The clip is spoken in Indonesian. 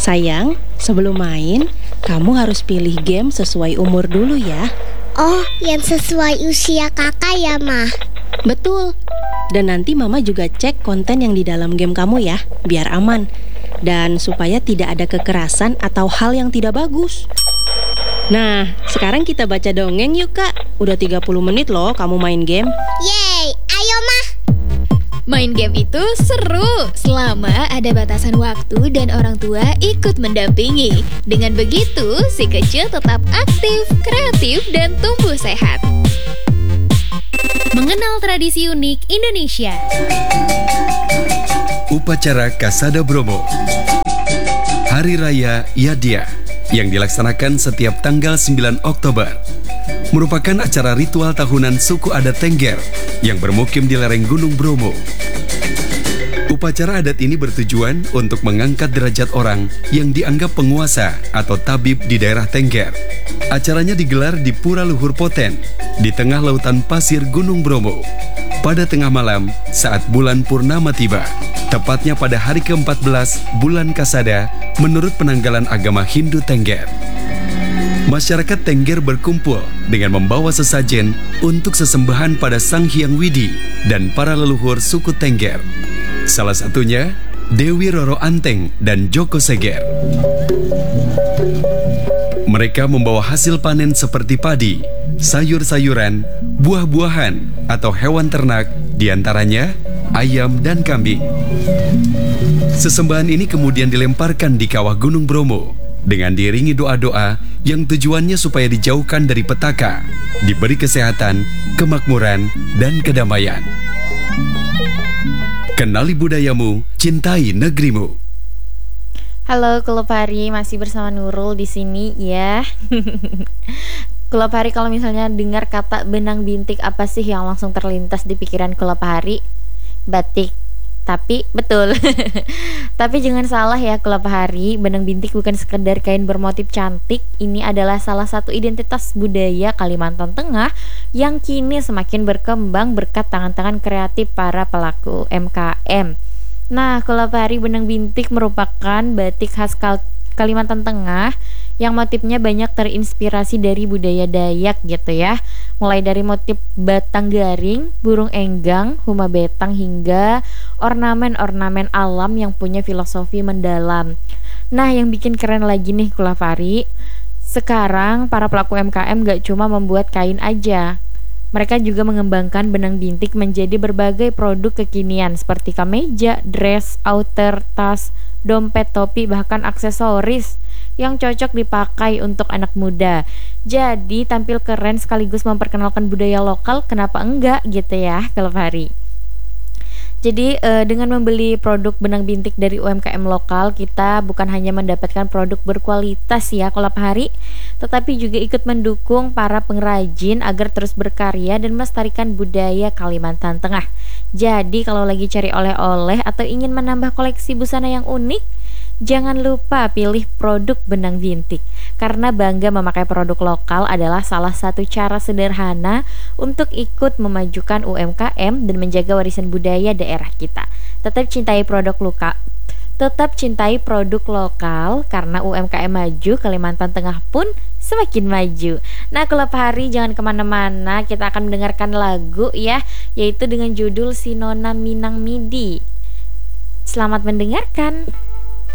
Sayang, sebelum main, kamu harus pilih game sesuai umur dulu ya. Oh, yang sesuai usia kakak ya, Ma? Betul. Dan nanti Mama juga cek konten yang di dalam game kamu ya, biar aman. Dan supaya tidak ada kekerasan atau hal yang tidak bagus. Nah, sekarang kita baca dongeng yuk, Kak. Udah 30 menit loh kamu main game. Yeay, ayo, Ma. Main game itu seru selama ada batasan waktu dan orang tua ikut mendampingi. Dengan begitu, si kecil tetap aktif, kreatif, dan tumbuh sehat. Mengenal tradisi unik Indonesia. Upacara Kasada Bromo, Hari Raya Yadia, yang dilaksanakan setiap tanggal 9 Oktober, merupakan acara ritual tahunan suku adat Tengger yang bermukim di lereng Gunung Bromo. Upacara adat ini bertujuan untuk mengangkat derajat orang yang dianggap penguasa atau tabib di daerah Tengger. Acaranya digelar di Pura Luhur Poten, di tengah lautan pasir Gunung Bromo, pada tengah malam saat bulan purnama tiba, tepatnya pada hari ke-14 bulan Kasada menurut penanggalan agama Hindu Tengger. Masyarakat Tengger berkumpul dengan membawa sesajen untuk sesembahan pada Sang Hyang Widi dan para leluhur suku Tengger. Salah satunya Dewi Roro Anteng dan Joko Seger. Mereka membawa hasil panen seperti padi, sayur-sayuran, buah-buahan, atau hewan ternak, diantaranya ayam dan kambing. Sesembahan ini kemudian dilemparkan di kawah Gunung Bromo dengan diiringi doa-doa yang tujuannya supaya dijauhkan dari petaka, diberi kesehatan, kemakmuran, dan kedamaian. Kenali budayamu, cintai negerimu. Halo Kulopari, masih bersama Nurul di sini ya. Kulopari, kalau misalnya dengar kata benang bintik, apa sih yang langsung terlintas di pikiran Kulopari? Batik. Tapi betul. Tapi jangan salah ya Kulopari, benang bintik bukan sekedar kain bermotif cantik. Ini adalah salah satu identitas budaya Kalimantan Tengah yang kini semakin berkembang berkat tangan-tangan kreatif para pelaku UMKM. Nah, Kulopari, benang bintik merupakan batik khas Kalimantan Tengah yang motifnya banyak terinspirasi dari budaya Dayak gitu ya. Mulai dari motif batang garing, burung enggang, huma betang, hingga ornamen-ornamen alam yang punya filosofi mendalam. Nah, yang bikin keren lagi nih Kulopari, sekarang para pelaku UMKM gak cuma membuat kain aja. Mereka juga mengembangkan benang bintik menjadi berbagai produk kekinian seperti kemeja, dress, outer, tas, dompet, topi, bahkan aksesoris yang cocok dipakai untuk anak muda. Jadi tampil keren sekaligus memperkenalkan budaya lokal, kenapa enggak gitu ya Kulopari. Jadi dengan membeli produk benang bintik dari UMKM lokal, kita bukan hanya mendapatkan produk berkualitas ya Kulopari, tetapi juga ikut mendukung para pengrajin agar terus berkarya dan melestarikan budaya Kalimantan Tengah. Jadi kalau lagi cari oleh-oleh atau ingin menambah koleksi busana yang unik, jangan lupa pilih produk benang bintik, karena bangga memakai produk lokal adalah salah satu cara sederhana untuk ikut memajukan UMKM dan menjaga warisan budaya daerah kita. Tetap cintai produk lokal, karena UMKM maju, Kalimantan Tengah pun semakin maju. Nah Kulopari, jangan kemana-mana, kita akan mendengarkan lagu ya, yaitu dengan judul Si Nona Minang Midi. Selamat mendengarkan.